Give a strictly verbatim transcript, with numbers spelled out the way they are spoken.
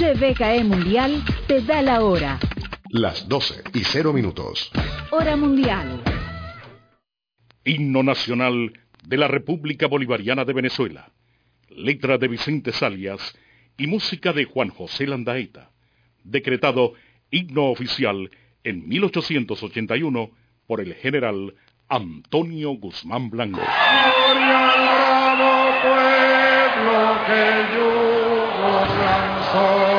T V K E Mundial te da la hora. Las doce y cero minutos. Hora mundial. Himno nacional de la República Bolivariana de Venezuela. Letra de Vicente Salias y música de Juan José Landaeta. Decretado himno oficial en mil ochocientos ochenta y uno por el general Antonio Guzmán Blanco. Gloria al bravo pueblo que el yugo lanzó.